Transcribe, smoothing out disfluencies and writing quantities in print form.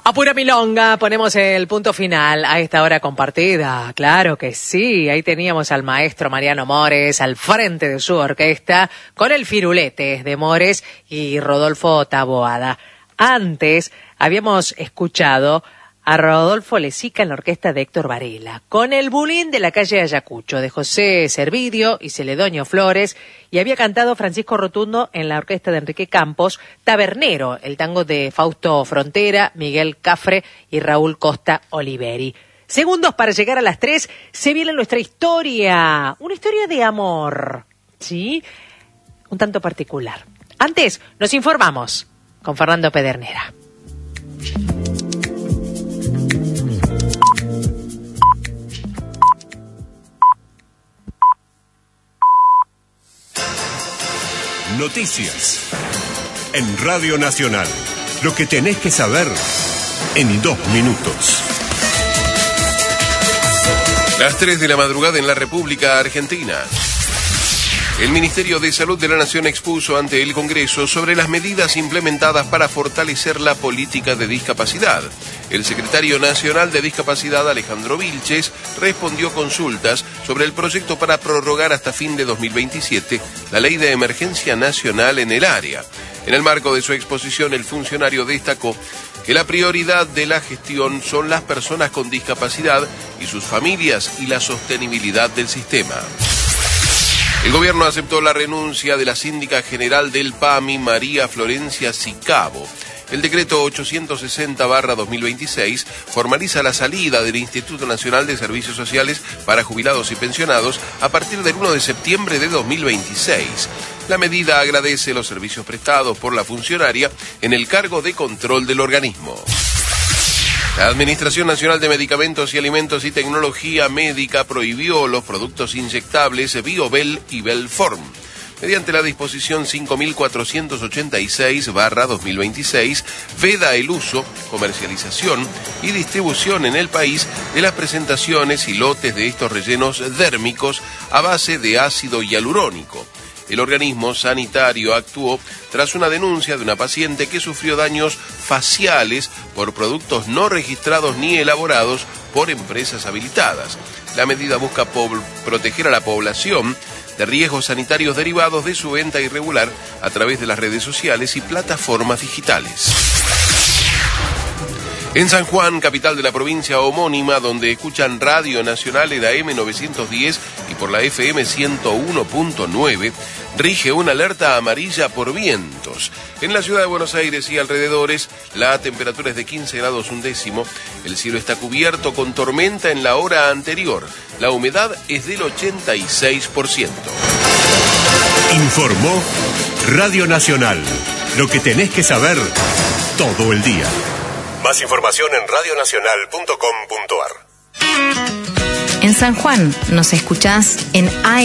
A pura milonga ponemos el punto final a esta hora compartida. Claro que sí, ahí teníamos al maestro Mariano Mores al frente de su orquesta con el firulete de Mores y Rodolfo Taboada. Antes habíamos escuchado a Rodolfo Lezica en la orquesta de Héctor Varela, con el Bulín de la calle Ayacucho, de José Servidrio y Celedonio Flores, y había cantado Francisco Rotundo en la orquesta de Enrique Campos, Tabernero, el tango de Fausto Frontera, Miguel Cafre y Raúl Costa Oliveri. Segundos para llegar a las 3, se viene nuestra historia, una historia de amor, ¿sí? Un tanto particular. Antes, nos informamos con Fernando Pedernera. Noticias en Radio Nacional. Lo que tenés que saber en 2 minutos. Las 3 de la madrugada en la República Argentina. El Ministerio de Salud de la Nación expuso ante el Congreso sobre las medidas implementadas para fortalecer la política de discapacidad. El secretario nacional de Discapacidad, Alejandro Vilches, respondió consultas sobre el proyecto para prorrogar hasta fin de 2027 la Ley de Emergencia Nacional en el área. En el marco de su exposición, el funcionario destacó que la prioridad de la gestión son las personas con discapacidad y sus familias y la sostenibilidad del sistema. El gobierno aceptó la renuncia de la síndica general del PAMI, María Florencia Sicabo. El decreto 860/2026 formaliza la salida del Instituto Nacional de Servicios Sociales para Jubilados y Pensionados a partir del 1 de septiembre de 2026. La medida agradece los servicios prestados por la funcionaria en el cargo de control del organismo. La Administración Nacional de Medicamentos y Alimentos y Tecnología Médica prohibió los productos inyectables Biobel y Belform. Mediante la disposición 5486/2026, veda el uso, comercialización y distribución en el país de las presentaciones y lotes de estos rellenos dérmicos a base de ácido hialurónico. El organismo sanitario actuó tras una denuncia de una paciente que sufrió daños faciales por productos no registrados ni elaborados por empresas habilitadas. La medida busca proteger a la población de riesgos sanitarios derivados de su venta irregular a través de las redes sociales y plataformas digitales. En San Juan, capital de la provincia homónima, donde escuchan Radio Nacional en AM 910 y por la FM 101.9, rige una alerta amarilla por vientos. En la ciudad de Buenos Aires y alrededores, la temperatura es de 15 grados un décimo, el cielo está cubierto con tormenta en la hora anterior, la humedad es del 86%. Informó Radio Nacional. Lo que tenés que saber todo el día. Más información en radionacional.com.ar. En San Juan nos escuchás en AM